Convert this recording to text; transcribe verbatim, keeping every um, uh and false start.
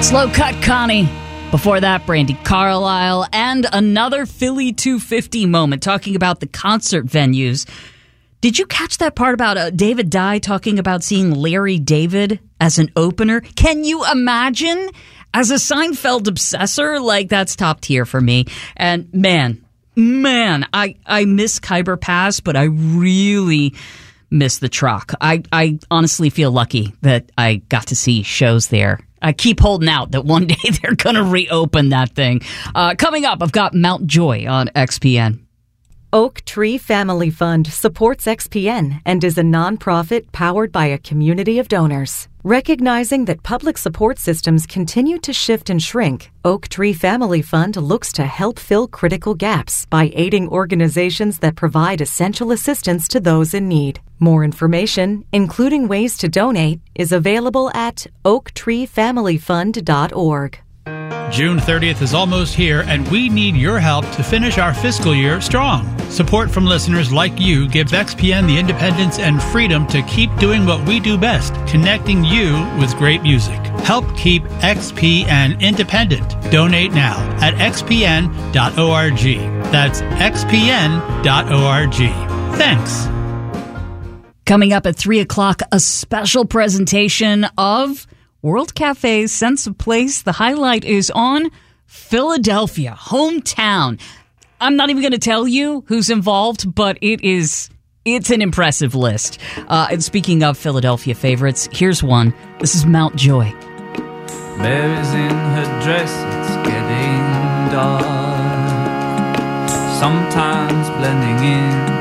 Slow Cut Connie. Before that, Brandi Carlile, and another Philly two fifty moment talking about the concert venues. Did you catch that part about uh, David Dye talking about seeing Larry David as an opener? Can you imagine? As a Seinfeld obsessor, like, that's top tier for me. And man, man, I, I miss Khyber Pass, but I really miss the Truck. I, I honestly feel lucky that I got to see shows there. I keep holding out that one day they're going to reopen that thing. Uh, coming up, I've got Mount Joy on X P N. Oak Tree Family Fund supports X P N and is a nonprofit powered by a community of donors. Recognizing that public support systems continue to shift and shrink, Oak Tree Family Fund looks to help fill critical gaps by aiding organizations that provide essential assistance to those in need. More information, including ways to donate, is available at oak tree family fund dot org. June thirtieth is almost here, and we need your help to finish our fiscal year strong. Support from listeners like you gives X P N the independence and freedom to keep doing what we do best, connecting you with great music. Help keep X P N independent. Donate now at x p n dot org. That's x p n dot org. Thanks. Coming up at three o'clock, a special presentation of World Cafe's Sense of Place. The highlight is on Philadelphia, hometown. I'm not even going to tell you who's involved, but it is it's an impressive list. Uh, and speaking of Philadelphia favorites, here's one. This is Mount Joy. Mary's in her dress, it's getting dark. Sometimes blending in